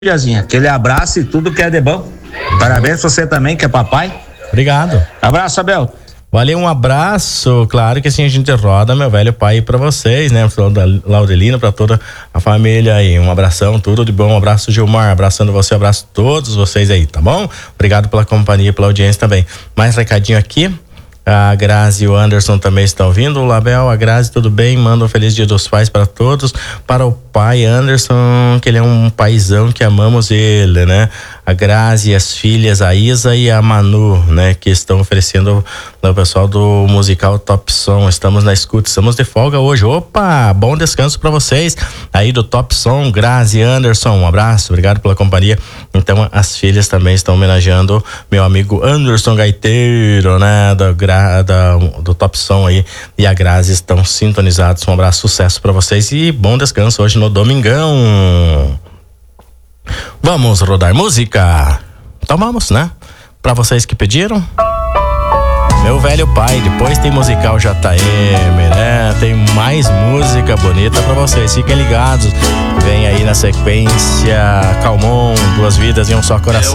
Jazinha, aquele abraço e tudo que é de bom. Parabéns você também, que é papai. Obrigado. Abraço, Abel. Valeu, um abraço. Claro que assim a gente roda, meu velho pai, pra vocês, né? Pra Laudelino, pra toda a família aí. Um abração, tudo de bom. Um abraço, Gilmar. Abraçando você, abraço todos vocês aí, tá bom? Obrigado pela companhia e pela audiência também. Mais recadinho aqui. A Grazi e o Anderson também estão ouvindo. O Label, a Grazi, tudo bem? Manda um feliz dia dos pais para todos. Para o pai Anderson, que ele é um paizão que amamos ele, né? A Grazi e as filhas, a Isa e a Manu, né? Que estão oferecendo o pessoal do musical Top Som. Estamos na escuta, estamos de folga hoje. Opa, bom descanso para vocês aí do Top Som. Grazi e Anderson, um abraço, obrigado pela companhia. Então as filhas também estão homenageando meu amigo Anderson Gaiteiro, né? Do Top Som aí, e a Grazi estão sintonizados. Um abraço, sucesso pra vocês e bom descanso hoje no domingão. Vamos rodar música? Então vamos, né? Pra vocês que pediram, meu velho pai, depois tem musical JM, né? Tem mais música bonita pra vocês, fiquem ligados. Vem aí na sequência Calmon, Duas Vidas e um Só Coração.